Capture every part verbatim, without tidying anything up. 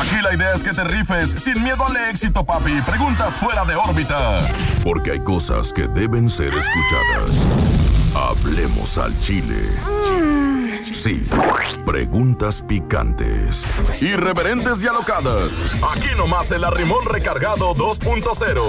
Aquí la idea es que te rifes sin miedo al éxito, papi. Preguntas fuera de órbita. Porque hay cosas que deben ser escuchadas. Hablemos al chile. Sí, preguntas picantes, irreverentes y alocadas. Aquí nomás el Arrimón Recargado dos punto cero.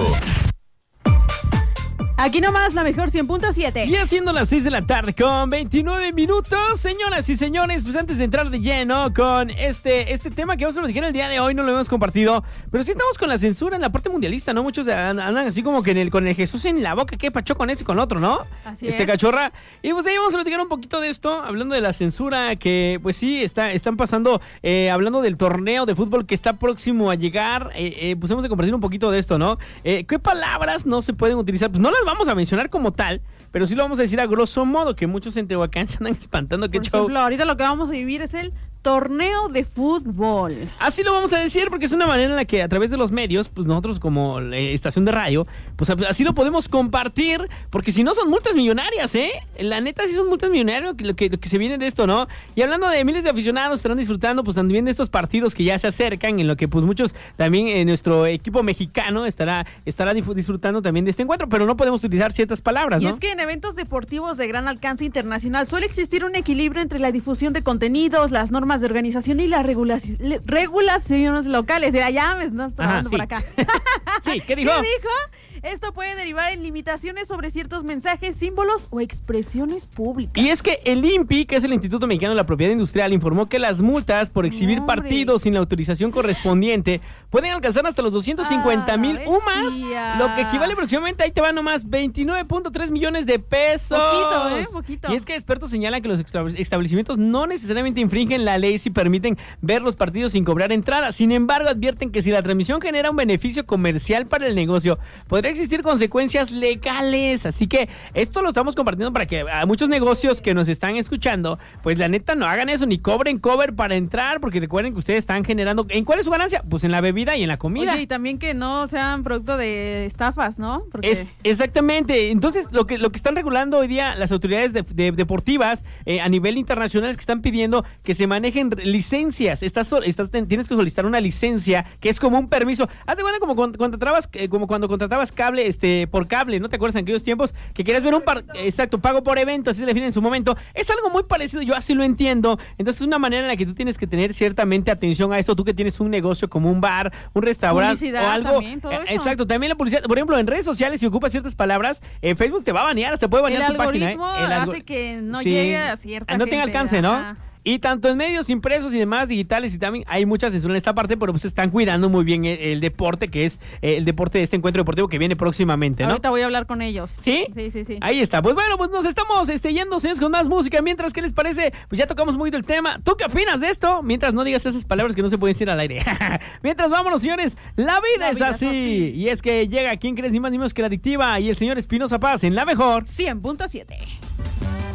Aquí nomás la mejor cien punto siete. Y haciendo las seis de la tarde con veintinueve minutos, señoras y señores, pues antes de entrar de lleno con este, este tema que vamos a platicar el día de hoy, no lo hemos compartido, pero sí estamos con la censura en la parte mundialista, ¿no? Muchos andan así como que en el, con el Jesús en la boca, ¿qué pacho con ese y con otro, ¿no? Así este es. Cachorra. Y pues ahí vamos a platicar un poquito de esto, hablando de la censura, que pues sí, está, están pasando, eh, hablando del torneo de fútbol que está próximo a llegar, eh, eh, pues hemos de compartir un poquito de esto, ¿no? Eh, ¿Qué palabras no se pueden utilizar? Pues no las vamos a mencionar como tal, pero sí lo vamos a decir a grosso modo, que muchos en Tehuacán se andan espantando. ¿Qué Por show? ejemplo, ahorita lo que vamos a vivir es el torneo de fútbol. Así lo vamos a decir porque es una manera en la que a través de los medios, pues nosotros como eh, estación de radio, pues así lo podemos compartir, porque si no son multas millonarias, ¿eh? La neta sí son multas millonarias lo que, lo que se viene de esto, ¿no? Y hablando de miles de aficionados estarán disfrutando pues también de estos partidos que ya se acercan, en lo que pues muchos también en nuestro equipo mexicano estará, estará disfrutando también de este encuentro, pero no podemos utilizar ciertas palabras, ¿no? Y es que en eventos deportivos de gran alcance internacional suele existir un equilibrio entre la difusión de contenidos, las normas de organización y las regulaci- le- regulaciones locales. Ya, ya me están hablando sí. por acá. Sí, ¿qué dijo? ¿Qué dijo? Esto puede derivar en limitaciones sobre ciertos mensajes, símbolos o expresiones públicas. Y es que el I N P I, que es el Instituto Mexicano de la Propiedad Industrial, informó que las multas por exhibir Hombre. partidos sin la autorización correspondiente pueden alcanzar hasta los doscientos cincuenta mil Ah, U M A S, decía. lo que equivale aproximadamente, ahí te van nomás, veintinueve punto tres millones de pesos. Poquito, ¿eh? Poquito. Y es que expertos señalan que los extra- establecimientos no necesariamente infringen la ley si permiten ver los partidos sin cobrar entrada. Sin embargo, advierten que si la transmisión genera un beneficio comercial para el negocio, podría existir consecuencias legales. Así que esto lo estamos compartiendo para que a muchos negocios que nos están escuchando, pues la neta no hagan eso, ni cobren cover para entrar, porque recuerden que ustedes están generando... ¿En cuál es su ganancia? Pues en la bebida y en la comida. Oye, y también que no sean producto de estafas, ¿no? Porque... Es, exactamente. Entonces, lo que, lo que están regulando hoy día las autoridades de, de- deportivas eh, a nivel internacional es que están pidiendo que se manejen licencias. Estás, sol- estás, tienes que solicitar una licencia que es como un permiso. Haz de cuenta como cuando contratabas, eh, como cuando contratabas cable, este, por cable, ¿no te acuerdas en aquellos tiempos? Que querías ver un par, exacto, pago por evento, así se define en su momento. Es algo muy parecido, yo así lo entiendo. Entonces es una manera en la que tú tienes que tener ciertamente atención a esto, tú que tienes un negocio como un bar, un restaurante Publicidad o algo. también, todo Eh, eso. Exacto, también la publicidad. Por ejemplo, en redes sociales, si ocupas ciertas palabras, en Facebook te va a banear, hasta puede banear El tu página. ¿eh? algoritmo El algo- hace que no Sí. llegue a cierta No tenga gente, alcance, ¿no? ajá. Y tanto en medios impresos y demás, digitales, y también hay mucha censura en esta parte, pero pues están cuidando muy bien el, el deporte, que es eh, el deporte de este encuentro deportivo que viene próximamente, ¿no? Ahorita voy a hablar con ellos. ¿Sí? Sí, sí, sí. Ahí está. Pues bueno, pues nos estamos este, yendo, señores, con más música. Mientras, ¿qué les parece? Pues ya tocamos un poquito el tema. ¿Tú qué opinas de esto? Mientras no digas esas palabras que no se pueden decir al aire. Mientras, vámonos, señores. La vida, La es, vida es así. así. Y es que llega, ¿quién crees? Ni más ni menos que la adictiva y el señor Espinosa Paz en La Mejor. cien punto siete.